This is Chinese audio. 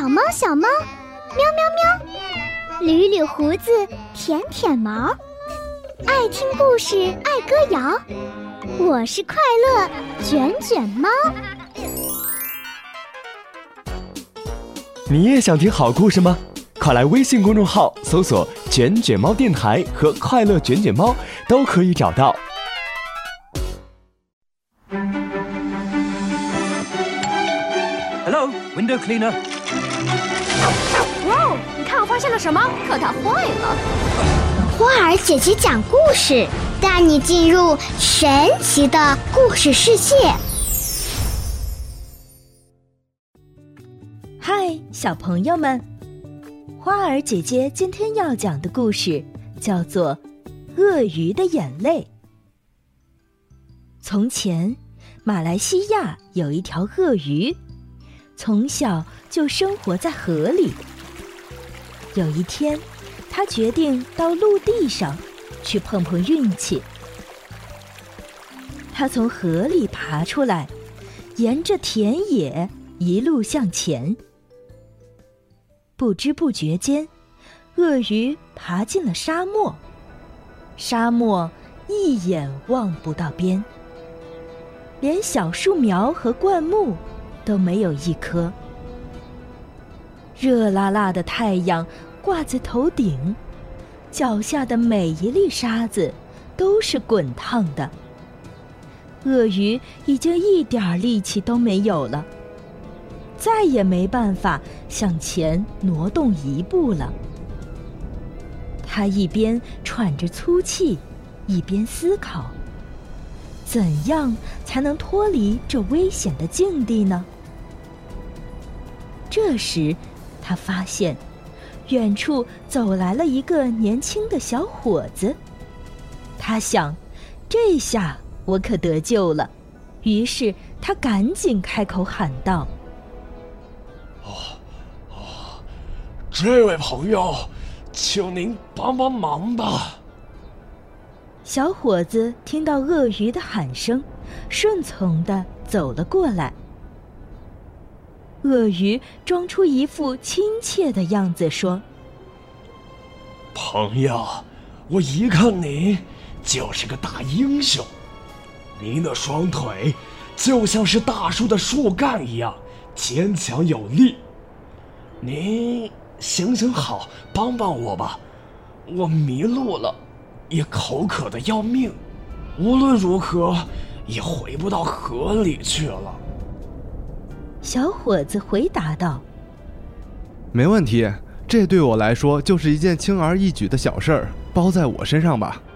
小猫小猫，喵喵喵，捋捋胡子，舔舔毛，爱听故事爱歌谣，我是快乐卷卷猫。 你也想听好故事吗？快来微信公众号搜索卷卷猫电台和快乐卷卷猫，都可以找到。 Hello, window cleaner. 哇哦，你看我发现了什么？可它坏了。 花儿姐姐讲故事，带你进入神奇的故事世界。 嗨，小朋友们，花儿姐姐今天要讲的故事叫做《鳄鱼的眼泪》。从前，马来西亚有一条鳄鱼，从小就生活在河里。有一天，他决定到陆地上去碰碰运气。他从河里爬出来，沿着田野一路向前。不知不觉间，鳄鱼爬进了沙漠。沙漠一眼望不到边，连小树苗和灌木都没有一棵。热辣辣的太阳挂在头顶，脚下的每一粒沙子都是滚烫的。鳄鱼已经一点力气都没有了，再也没办法向前挪动一步了。他一边喘着粗气，一边思考，怎样才能脱离这危险的境地呢？这时，他发现远处走来了一个年轻的小伙子。他想，这下我可得救了。于是他赶紧开口喊道： 这位朋友，请您帮帮忙吧。 小伙子听到鳄鱼的喊声，顺从地走了过来。鳄鱼装出一副亲切的样子说： 朋友，我一看您就是个大英雄，您的双腿就像是大树的树干一样坚强有力。您行行好，帮帮我吧，我迷路了，也口渴的要命，无论如何也回不到河里去了。 小伙子回答道： 没问题，这对我来说就是一件轻而易举的小事儿，包在我身上吧。